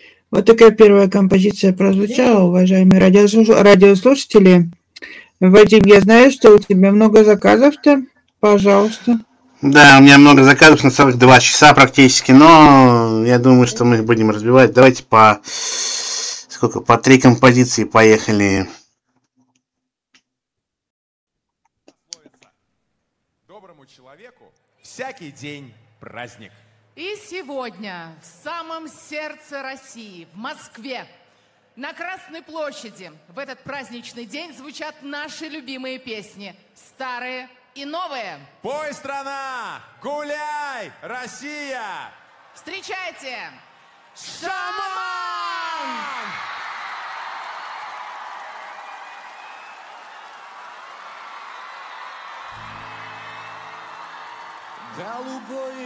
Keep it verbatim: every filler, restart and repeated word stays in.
Вот такая первая композиция прозвучала, уважаемые радиослуш- радиослушатели. Вадим, я знаю, что у тебя много заказов-то. Пожалуйста. Да, у меня много заказов на целых два часа практически, но я думаю, что мы их будем разбивать. Давайте по сколько? По три композиции поехали. Доброму человеку всякий день праздник. И сегодня в самом сердце России, в Москве, на Красной площади в этот праздничный день звучат наши любимые песни, старые и новые. Пой, страна! Гуляй, Россия! Встречайте! Шаман! Голубой